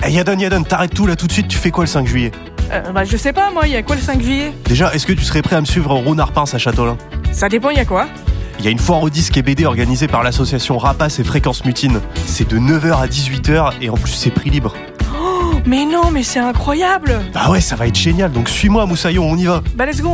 Yadan, t'arrêtes tout là tout de suite, tu fais quoi le 5 juillet? Je sais pas moi, y a quoi le 5 juillet? Déjà, est-ce que tu serais prêt à me suivre au Rounard-Pins à Châteaulin? Ça dépend, y a quoi? Il y a une foire aux disques et BD organisée par l'association Rapace et Fréquence Mutine. C'est de 9h à 18h et en plus c'est prix libre. Mais non, mais c'est incroyable! Bah ouais, ça va être génial, donc suis-moi Moussaillon, on y va. Bah let's go!